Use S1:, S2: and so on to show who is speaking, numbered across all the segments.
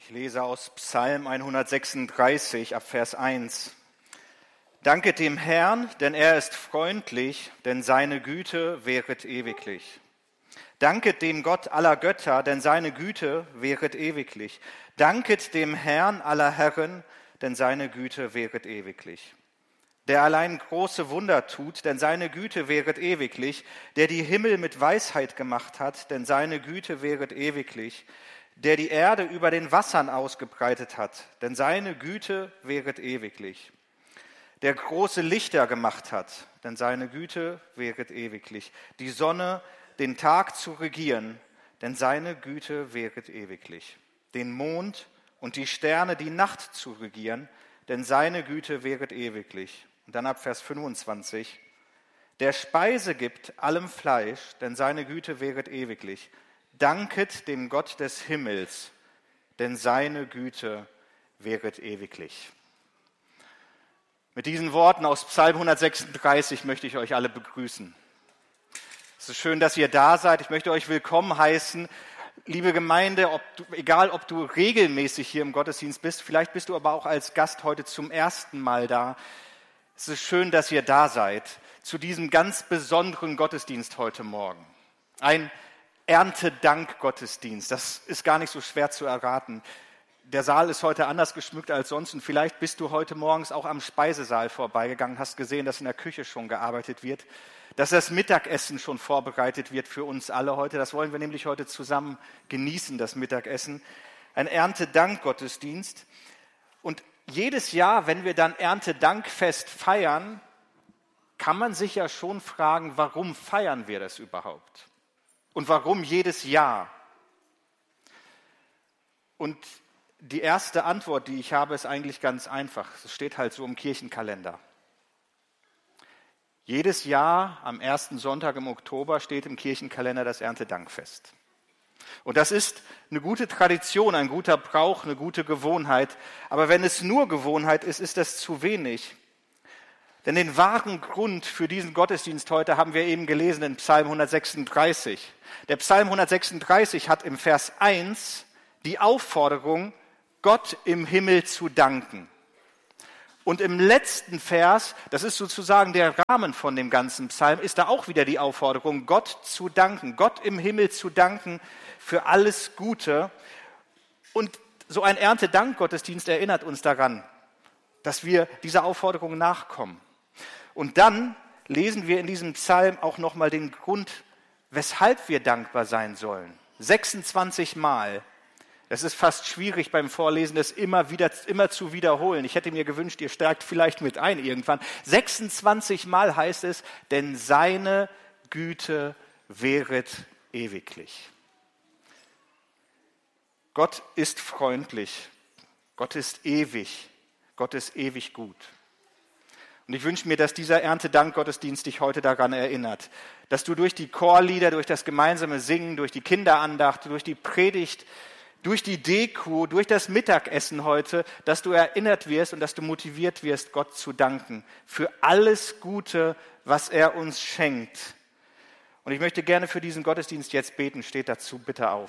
S1: Ich lese aus Psalm 136 ab Vers 1. Danket dem Herrn, denn er ist freundlich, denn seine Güte währet ewiglich. Danket dem Gott aller Götter, denn seine Güte währet ewiglich. Danket dem Herrn aller Herren, denn seine Güte währet ewiglich. Der allein große Wunder tut, denn seine Güte währet ewiglich. Der die Himmel mit Weisheit gemacht hat, denn seine Güte währet ewiglich. Der die Erde über den Wassern ausgebreitet hat, denn seine Güte währet ewiglich. Der große Lichter gemacht hat, denn seine Güte währet ewiglich. Die Sonne, den Tag zu regieren, denn seine Güte währet ewiglich. Den Mond und die Sterne, die Nacht zu regieren, denn seine Güte währet ewiglich. Und dann ab Vers 25. Der Speise gibt allem Fleisch, denn seine Güte währet ewiglich. Danket dem Gott des Himmels, denn seine Güte währet ewiglich. Mit diesen Worten aus Psalm 136 möchte ich euch alle begrüßen. Es ist schön, dass ihr da seid. Ich möchte euch willkommen heißen. Liebe Gemeinde, egal ob du regelmäßig hier im Gottesdienst bist, vielleicht bist du aber auch als Gast heute zum ersten Mal da. Es ist schön, dass ihr da seid zu diesem ganz besonderen Gottesdienst heute Morgen. Ein Erntedank-Gottesdienst, das ist gar nicht so schwer zu erraten. Der Saal ist heute anders geschmückt als sonst und vielleicht bist du heute morgens auch am Speisesaal vorbeigegangen, hast gesehen, dass in der Küche schon gearbeitet wird, dass das Mittagessen schon vorbereitet wird für uns alle heute. Das wollen wir nämlich heute zusammen genießen, das Mittagessen. Ein Erntedank-Gottesdienst. Und jedes Jahr, wenn wir dann Erntedankfest feiern, kann man sich ja schon fragen, warum feiern wir das überhaupt? Und warum jedes Jahr? Und die erste Antwort, die ich habe, ist eigentlich ganz einfach. Es steht halt so im Kirchenkalender. Jedes Jahr am ersten Sonntag im Oktober steht im Kirchenkalender das Erntedankfest. Und das ist eine gute Tradition, ein guter Brauch, eine gute Gewohnheit. Aber wenn es nur Gewohnheit ist, ist das zu wenig. Denn den wahren Grund für diesen Gottesdienst heute haben wir eben gelesen in Psalm 136. Der Psalm 136 hat im Vers 1 die Aufforderung, Gott im Himmel zu danken. Und im letzten Vers, das ist sozusagen der Rahmen von dem ganzen Psalm, ist da auch wieder die Aufforderung, Gott zu danken, Gott im Himmel zu danken für alles Gute. Und so ein Erntedank-Gottesdienst erinnert uns daran, dass wir dieser Aufforderung nachkommen. Und dann lesen wir in diesem Psalm auch nochmal den Grund, weshalb wir dankbar sein sollen. 26 Mal. Es ist fast schwierig beim Vorlesen, das immer zu wiederholen. Ich hätte mir gewünscht, ihr steigt vielleicht mit ein irgendwann. 26 Mal heißt es, denn seine Güte währet ewiglich. Gott ist freundlich, Gott ist ewig, Gott ist ewig gut. Und ich wünsche mir, dass dieser Erntedank-Gottesdienst dich heute daran erinnert, dass du durch die Chorlieder, durch das gemeinsame Singen, durch die Kinderandacht, durch die Predigt, durch die Deko, durch das Mittagessen heute, dass du erinnert wirst und dass du motiviert wirst, Gott zu danken für alles Gute, was er uns schenkt. Und ich möchte gerne für diesen Gottesdienst jetzt beten. Steht dazu bitte auf.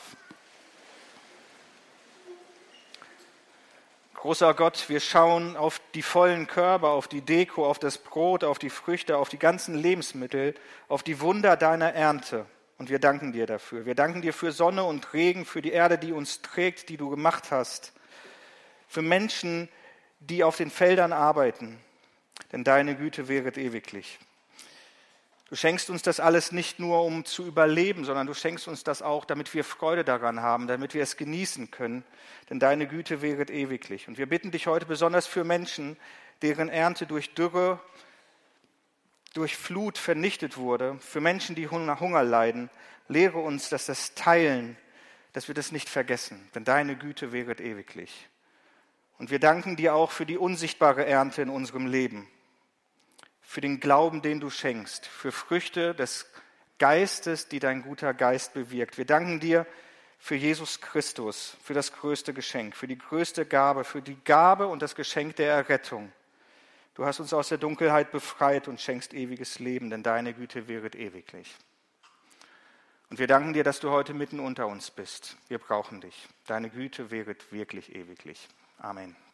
S1: Großer Gott, wir schauen auf die vollen Körbe, auf die Deko, auf das Brot, auf die Früchte, auf die ganzen Lebensmittel, auf die Wunder deiner Ernte. Und wir danken dir dafür. Wir danken dir für Sonne und Regen, für die Erde, die uns trägt, die du gemacht hast. Für Menschen, die auf den Feldern arbeiten. Denn deine Güte währet ewiglich. Du schenkst uns das alles nicht nur, um zu überleben, sondern du schenkst uns das auch, damit wir Freude daran haben, damit wir es genießen können. Denn deine Güte währet ewiglich. Und wir bitten dich heute besonders für Menschen, deren Ernte durch Dürre, durch Flut vernichtet wurde, für Menschen, die Hunger leiden. Lehre uns, dass das Teilen, dass wir das nicht vergessen, denn deine Güte währet ewiglich. Und wir danken dir auch für die unsichtbare Ernte in unserem Leben, für den Glauben, den du schenkst, für Früchte des Geistes, die dein guter Geist bewirkt. Wir danken dir für Jesus Christus, für das größte Geschenk, für die größte Gabe, für die Gabe und das Geschenk der Errettung. Du hast uns aus der Dunkelheit befreit und schenkst ewiges Leben, denn deine Güte währet ewiglich. Und wir danken dir, dass du heute mitten unter uns bist. Wir brauchen dich. Deine Güte wäret wirklich ewiglich. Amen.